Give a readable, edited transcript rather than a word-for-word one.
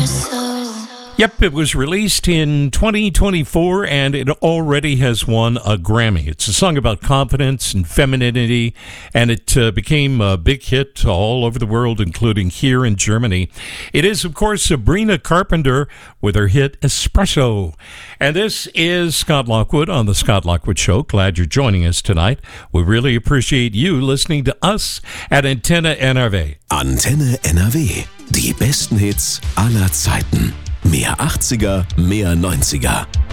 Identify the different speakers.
Speaker 1: Yep, it was released in 2024 and it already has won a Grammy. It's a song about confidence and femininity, and it became a big hit all over the world, including here in Germany. It is, of course, Sabrina Carpenter with her hit Espresso. And this is Scott Lockwood on The Scott Lockwood Show. Glad you're joining us tonight. We really appreciate you listening to us at Antenne NRW.
Speaker 2: Antenne NRW. Die besten Hits aller Zeiten. Mehr 80er, mehr 90er.